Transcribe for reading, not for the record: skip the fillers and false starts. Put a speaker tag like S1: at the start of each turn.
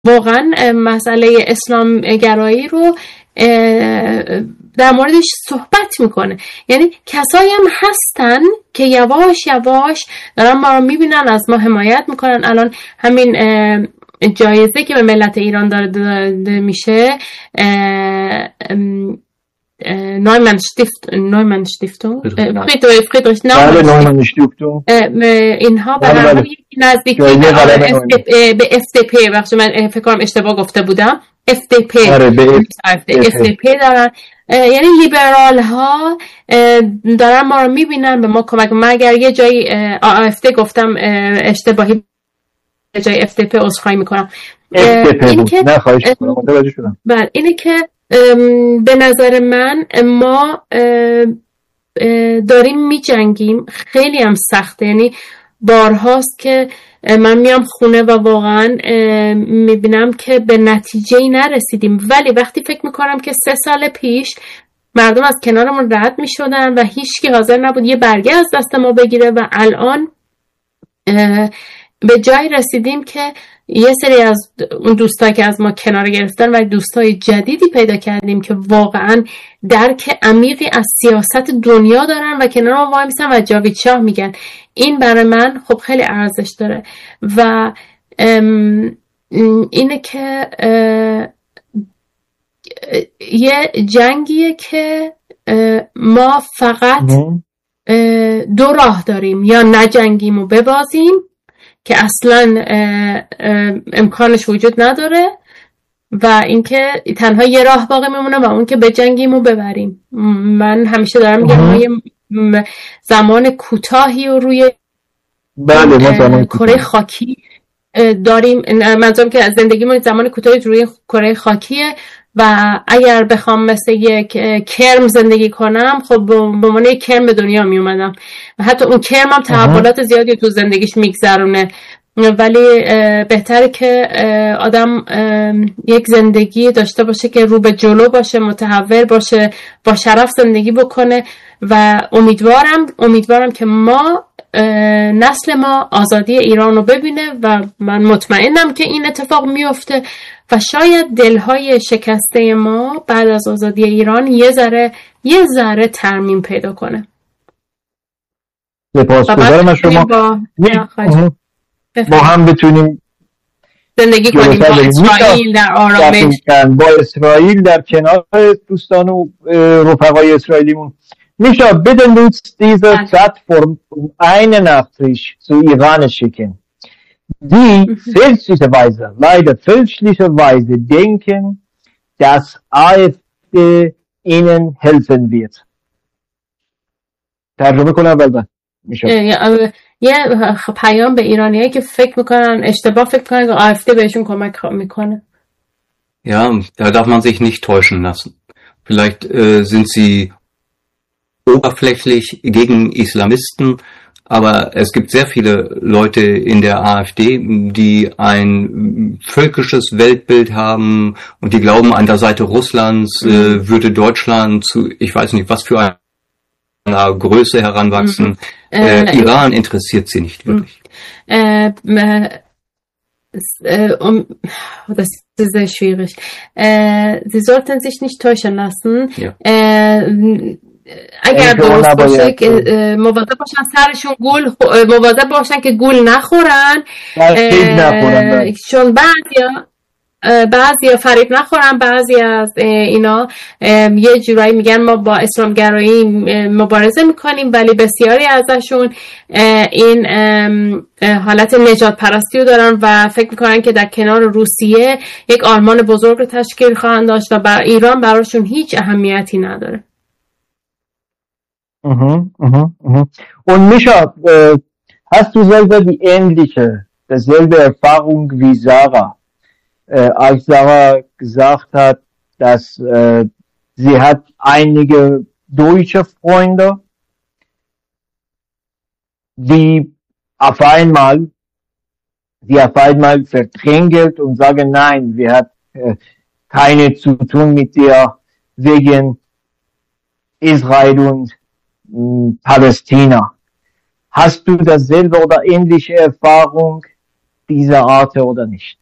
S1: واقعا مسئله اسلام گرایی رو در موردش صحبت میکنه. یعنی کسایی هم هستن که یواش یواش دارن ما رو میبینن، از ما حمایت میکنن. الان همین جایزه که به ملت ایران داده میشه، Neumann Stiftung Friedrich Naumann Stiftung، اینها برای نزدیکی به FDP، بخش من فکر کنم اشتباه گفته بودم، FDP دارن. یعنی لیبرال ها دارن ما رو میبینن، به ما کمک. من اگر یه جایی AfD گفتم اشتباهی، جای FDP عذرخواهی میکنم.
S2: این که نه خواهش میکنم، متوجه شدم.
S1: بله، اینه که به نظر من ما داریم می جنگیم، خیلی هم سخته. یعنی بارهاست که من میام خونه و واقعا میبینم که به نتیجه‌ای نرسیدیم، ولی وقتی فکر میکنم که 3 سال پیش مردم از کنارمون رد میشدن و هیچ کی حاضر نبود یه برگه از دست ما بگیره، و الان به جای رسیدیم که یه سری از اون دوستایی که از ما کنار گرفتن و دوستای جدیدی پیدا کردیم که واقعا درک عمیقی از سیاست دنیا دارن و کنار ما وای میسن و جاوید شاه میگن. این برای من خب خیلی ارزش داره و اینه که یه جنگیه که ما فقط 2 راه داریم، یا نجنگیم و ببازیم که اصلا امکانش وجود نداره، و اینکه تنها یه راه باقی میمونه و اون که بجنگیم و ببریم. من همیشه dارم میگم ما یه زمان کوتاهی و روی کره خاکی داریم. منظورم که از زندگیمون زمان کوتاهی روی کره خاکیه و اگر بخوام مثل یک کرم زندگی کنم، خب به عنوان یک کرم به دنیا می اومدم و حتی اون کرم هم تحولات زیادی تو زندگیش میگذرونه، ولی بهتره که آدم یک زندگی داشته باشه که رو به جلو باشه، متحول باشه، با شرف زندگی بکنه و امیدوارم که نسل ما آزادی ایران رو ببینه و من مطمئنم که این اتفاق میفته و شاید دلهای شکسته ما بعد از آزادی ایران یه ذره ترمیم پیدا کنه.
S2: سپاسگزارم از شما. ما هم بتونیم
S1: زندگی کنیم با اسرائیل در آرامش،
S2: با اسرائیل در کنار دوستان و رفقای اسرائیلیمون. Micha, bitte nutzt diese Plattform, um eine Nachricht zu Iran schicken, die leider fälschlicherweise denken, dass AfD ihnen helfen wird. ترجمه کنم اول میشه.
S1: یه پیام به ایرانیایی که اشتباه فکر میکنن که AfD بهشون کمک میکنه.
S3: Ja, da darf man sich nicht täuschen lassen. Vielleicht sind sie oberflächlich gegen Islamisten, aber es gibt sehr viele Leute in der AfD, die ein völkisches Weltbild haben und die glauben, an der Seite Russlands würde Deutschland zu, ich weiß nicht, was für einer Größe heranwachsen. Iran interessiert sie nicht wirklich.
S1: Das ist sehr schwierig. Sie sollten sich nicht täuschen lassen.
S3: Ja.
S1: اگر درست باشه که مواظب باشن سرشون مواظب باشن که گول نخورن، چون بعضیا فریب نخورن. بعضی از اینا یه جورایی میگن ما با اسلامگرایی مبارزه میکنیم، ولی بسیاری ازشون این حالت نجات پرستی رو دارن و فکر میکنن که در کنار روسیه یک آرمان بزرگ رو تشکیل خواهند داشت و بر ایران براشون هیچ اهمیتی نداره.
S2: Und Micha, hast du selber dieselbe Erfahrung wie Sarah? Als Sarah gesagt hat, dass sie hat einige deutsche Freunde, die auf einmal verdrängelt und sagen, nein, wir haben keine zu tun mit dir wegen Israel und Palästina. Hast du dasselbe oder ähnliche Erfahrung dieser Art oder nicht?